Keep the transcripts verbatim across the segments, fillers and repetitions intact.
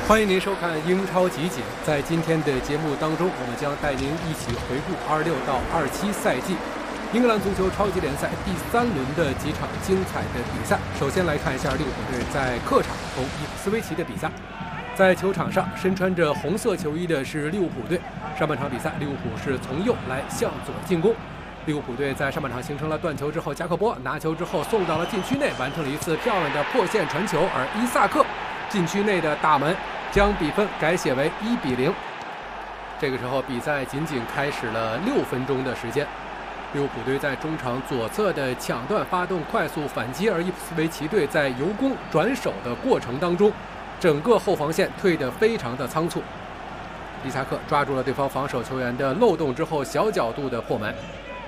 欢迎您收看英超集锦。在今天的节目当中，我们将带您一起回顾二六到二七赛季英格兰足球超级联赛第三轮的几场精彩的比赛。首先来看一下利物浦队在客场同伊普斯维奇的比赛。在球场上，身穿着红色球衣的是利物浦队。上半场比赛，利物浦是从右来向左进攻。利物浦队在上半场形成了断球之后，加克波拿球之后送到了禁区内，完成了一次漂亮的破线传球，而伊萨克禁区内的大门将比分改写为一比零。这个时候，比赛仅仅开始了六分钟的时间。利物浦队在中场左侧的抢断发动快速反击，而伊普斯维奇队在由攻转守的过程当中，整个后防线退得非常的仓促。伊萨克抓住了对方防守球员的漏洞之后，小角度的破门。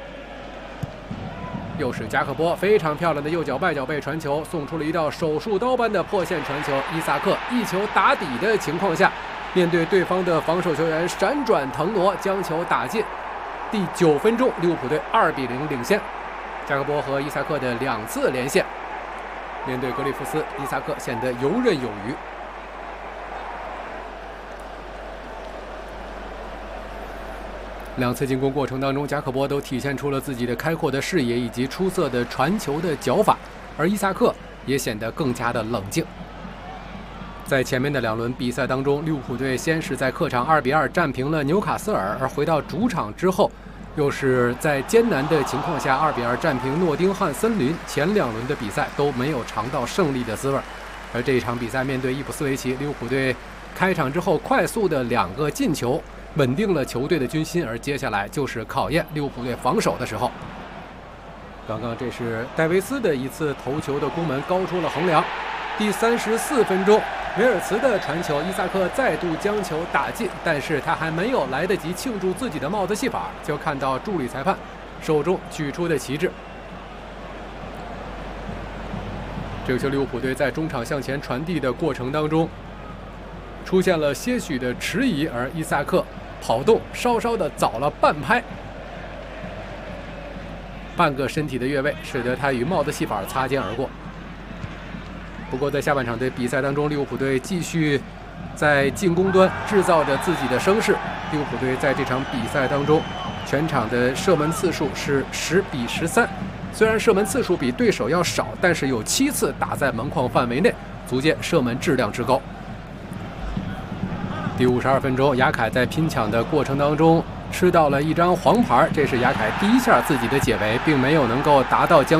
又是加克波非常漂亮的右脚外脚背传球，送出了一道手术刀般的破线传球。伊萨克一球打底的情况下，面对对方的防守球员闪转腾挪，将球打进。第九分钟，利物浦队二比零领先。加克波和伊萨克的两次连线，面对格里夫斯，伊萨克显得游刃有余。两次进攻过程当中，加克波都体现出了自己的开阔的视野以及出色的传球的脚法，而伊萨克也显得更加的冷静。在前面的两轮比赛当中，利物浦队先是在客场二比二战平了纽卡斯尔，而回到主场之后，又是在艰难的情况下二比二战平诺丁汉森林。前两轮的比赛都没有尝到胜利的滋味，而这一场比赛面对伊普斯维奇，利物浦队开场之后快速的两个进球，稳定了球队的军心，而接下来就是考验利物浦队防守的时候。刚刚这是戴维斯的一次头球的攻门，高出了横梁。第三十四分钟，维尔茨的传球，伊萨克再度将球打进，但是他还没有来得及庆祝自己的帽子戏法，就看到助理裁判手中举出的旗帜。这个球利物浦队在中场向前传递的过程当中，出现了些许的迟疑，而伊萨克跑动稍稍的早了半拍，半个身体的越位，使得他与帽子戏法擦肩而过。不过在下半场的比赛当中，利物浦队继续在进攻端制造着自己的声势。利物浦队在这场比赛当中，全场的射门次数是十比十三，虽然射门次数比对手要少，但是有七次打在门框范围内，足见射门质量之高。第五十二分钟，雅凯在拼抢的过程当中吃到了一张黄牌，这是雅凯第一下自己的解围，并没有能够达到将